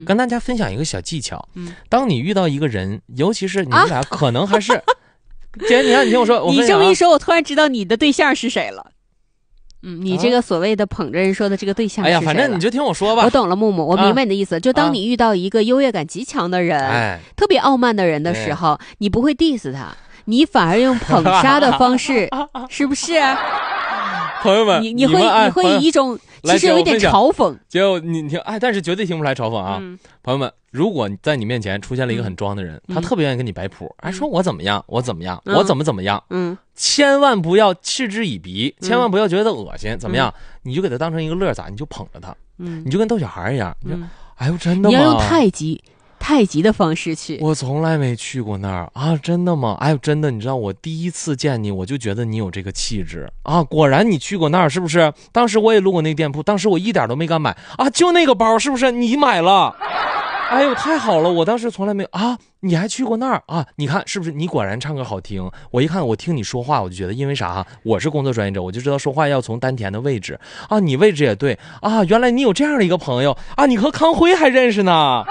跟大家分享一个小技巧。当你遇到一个人，尤其是你们俩可能还是，姐，你看，你听我说， 你这么一说，我突然知道你的对象是谁了。你这个所谓的捧着人说的这个对象是谁了？ 哎呀，反正你就听我说吧。 我懂了，木木，我明白你的意思。就当你遇到一个优越感极强的人，特别傲慢的人的时候，你不会 diss 他，你反而用捧杀的方式，是不是？ 朋友们， 你会以一种其实有一点嘲讽， 结果你听，但是绝对听不出来嘲讽啊。朋友们，如果在你面前出现了一个很装的人，他特别愿意跟你摆谱，说我怎么样，我怎么样，我怎么样，千万不要嗤之以鼻，千万不要觉得恶心，怎么样？你就给他当成一个乐子，你就捧着他，你就跟逗小孩一样，你说，哎呦，真的吗？ 你要用太极的方式去。 我从来没去过那儿啊，真的吗？哎呦，真的，你知道我第一次见你，我就觉得你有这个气质啊，果然你去过那儿，是不是？当时我也路过那个店铺，当时我一点都没敢买啊，就那个包，是不是你买了？哎呦，太好了！我当时从来没有啊，你还去过那儿啊？你看是不是？你果然唱歌好听。我一看，我听你说话，我就觉得，因为啥？我是工作专业者，我就知道说话要从丹田的位置啊。你位置也对啊，原来你有这样的一个朋友啊，你和康辉还认识呢。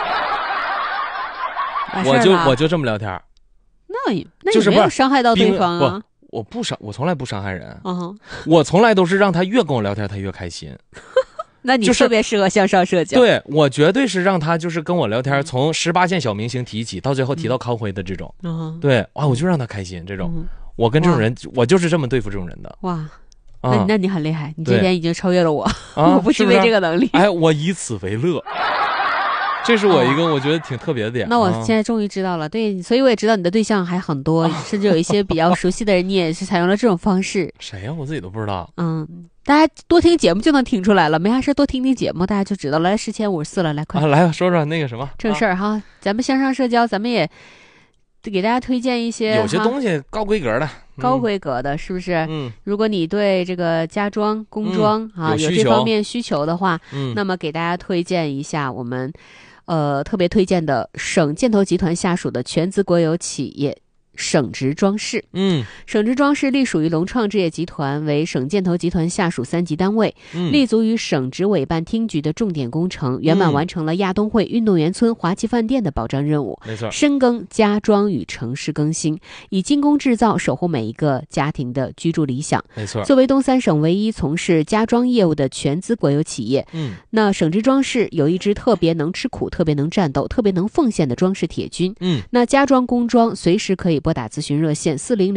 我就这么聊天， 那也没有伤害到对方啊。 我从来不伤害人，我从来都是让他越跟我聊天，他越开心。 那你特别适合向上社交。 对，我绝对是让他就是跟我聊天，从18线小明星提起，到最后提到康辉的这种。对，我就让他开心。这种，我跟这种人，我就是这么对付这种人的。 哇，那你很厉害，你这点已经超越了我，我不具备这个能力。 哎，我以此为乐。这是我一个我觉得挺特别的点。 那我现在终于知道了，对，所以我也知道你的对象还很多，甚至有一些比较熟悉的人，你也是采用了这种方式。 谁呀？我自己都不知道。 大家多听节目就能听出来了，没啥事多听听节目，大家就知道了。来1054了，来快来说说那个什么正事儿哈。咱们向上社交，咱们也给大家推荐一些有些东西高规格的， 高规格的，是不是？如果你对这个家装、工装有这方面需求的话，那么给大家推荐一下我们特别推荐的省建投集团下属的全资国有企业省直装饰。省直装饰隶属于龙创置业集团，为省建投集团下属3级单位，立足于省直委办厅局的重点工程，圆满完成了亚冬会、运动员村、华旗饭店的保障任务。 没错， 深耕家装与城市更新，以精工制造守护每一个家庭的居住理想。 没错， 作为东三省唯一从事家装业务的全资国有企业，那省直装饰有一支特别能吃苦、特别能战斗、特别能奉献的装饰铁军。那家装工装随时可以拨打咨询热线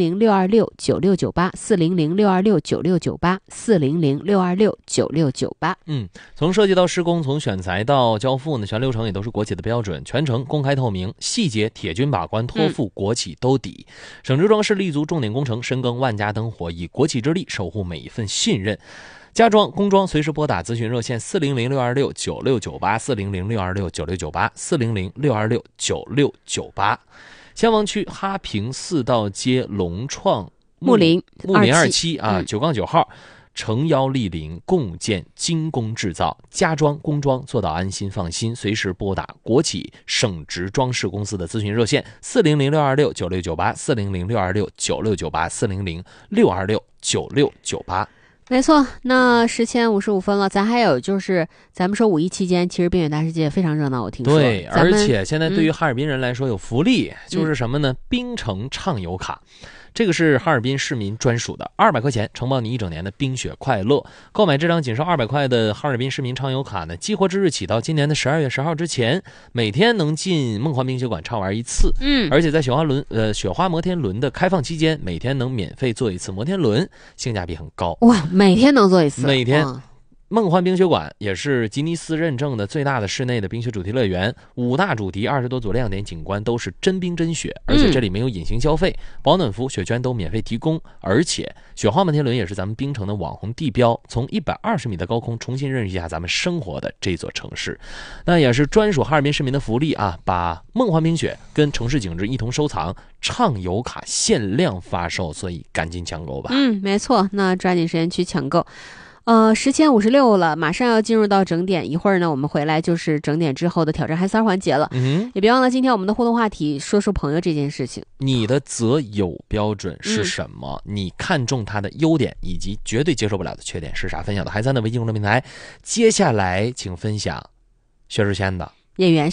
400-626-9698，400-626-9698，400-626-9698。 从设计到施工，从选材到交付呢，全流程也都是国企的标准，全程公开透明，细节铁军把关，托付国企兜底。省直装饰立足重点工程，深耕万家灯火，以国企之力守护每一份信任。家装、工装随时拨打咨询热线400-626-9698，400-626-9698。襄王区哈平4道街龙创木林 279-9号，诚邀莅临，共建精工制造，家装工装做到安心放心。随时拨打国企省直装饰公司的咨询热线400-626-9698，400-626-9698，400-626-9698。 没错，那10:55了，咱还有就是咱们说5一期间，其实冰雪大世界非常热闹，我听说。 对，而且现在对于哈尔滨人来说有福利，就是什么呢？冰城畅游卡。这个是哈尔滨市民专属的，200块钱承包你1整年的冰雪快乐。购买这张仅售200块的哈尔滨市民畅游卡呢，激活之日起到今年的12月10号之前，每天能进梦幻冰雪馆畅玩1次。而且在雪花摩天轮的开放期间，每天能免费坐1次摩天轮，性价比很高。 哇，每天能坐1次？ 每天。梦幻冰雪馆也是吉尼斯认证的最大的室内的冰雪主题乐园，5大主题，20多组亮点景观都是真冰真雪，而且这里没有隐形消费，保暖服、雪圈都免费提供，而且雪花摩天轮也是咱们冰城的网红地标，从120米的高空重新认识一下咱们生活的这座城市。那也是专属哈尔滨市民的福利啊，把梦幻冰雪跟城市景致一同收藏，畅游卡限量发售，所以赶紧抢购吧。 没错，那抓紧时间去抢购。10:56了，马上要进入到整点，一会儿呢我们回来就是整点之后的挑战嗨3环节了。也别忘了今天我们的互动话题，说说朋友这件事情。 你的择友标准是什么？你看中他的优点以及绝对接受不了的缺点是啥？分享到嗨3的微信公众平台。接下来请分享薛之谦的演员